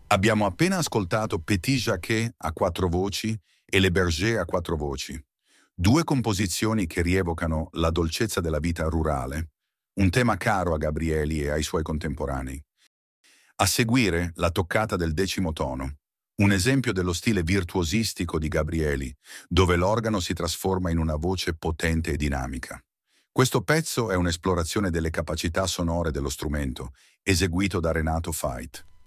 Abbiamo appena ascoltato Petit Jacquet a quattro voci e Le Berger a quattro voci, due composizioni che rievocano la dolcezza della vita rurale, un tema caro a Gabrieli e ai suoi contemporanei. A seguire, la toccata del decimo tono, un esempio dello stile virtuosistico di Gabrieli, dove l'organo si trasforma in una voce potente e dinamica. Questo pezzo è un'esplorazione delle capacità sonore dello strumento, eseguito da Renato Fait.